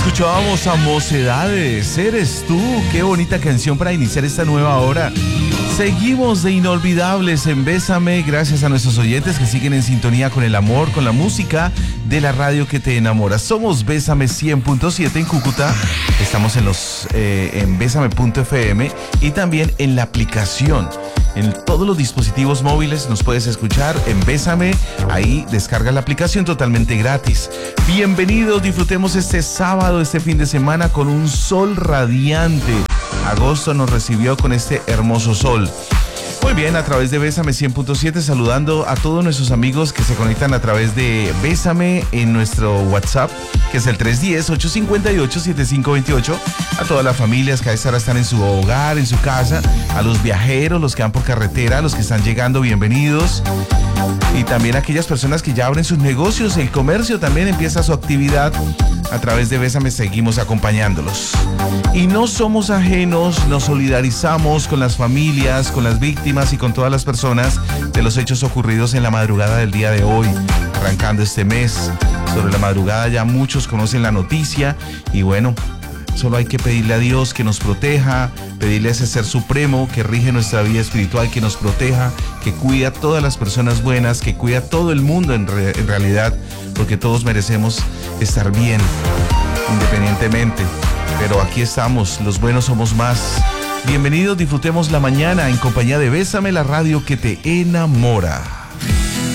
Escuchábamos a Mocedades, Eres Tú. Qué bonita canción para iniciar esta nueva hora. Seguimos de inolvidables en Bésame, gracias a nuestros oyentes que siguen en sintonía con el amor, con la música de la radio que te enamora. Somos Bésame 100.7 en Cúcuta, estamos en Bésame.fm y también en la aplicación. En todos los dispositivos móviles nos puedes escuchar en Bésame, ahí descarga la aplicación totalmente gratis. Bienvenidos, disfrutemos este sábado, este fin de semana con un sol radiante. Agosto nos recibió con este hermoso sol. Muy bien, a través de Bésame 100.7, saludando a todos nuestros amigos que se conectan a través de Bésame en nuestro WhatsApp, que es el 310-858-7528, a todas las familias que a esta hora están en su hogar, en su casa, a los viajeros, los que van por carretera, los que están llegando, bienvenidos. Y también a aquellas personas que ya abren sus negocios, el comercio también empieza su actividad. A través de Bésame seguimos acompañándolos. Y no somos ajenos, nos solidarizamos con las familias, con las víctimas y con todas las personas de los hechos ocurridos en la madrugada del día de hoy, arrancando este mes. Sobre la madrugada ya muchos conocen la noticia y bueno, solo hay que pedirle a Dios que nos proteja, pedirle a ese ser supremo que rige nuestra vida espiritual, que nos proteja, que cuida a todas las personas buenas, que cuida a todo el mundo en realidad, porque todos merecemos estar bien, independientemente. Pero aquí estamos, los buenos somos más. Bienvenidos, disfrutemos la mañana en compañía de Bésame, la radio que te enamora.